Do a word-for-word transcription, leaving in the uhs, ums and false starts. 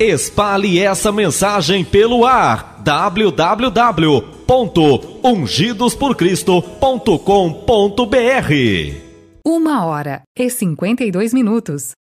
Espalhe essa mensagem pelo ar. w w w ponto ungidos por cristo ponto com ponto b r. Uma hora e cinquenta e dois minutos.